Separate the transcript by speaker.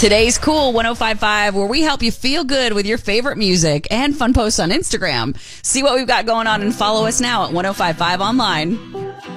Speaker 1: Today's Cool 105.5, where we help you feel good with your favorite music and fun posts on Instagram. See what we've got going on and follow us now at 105.5 online.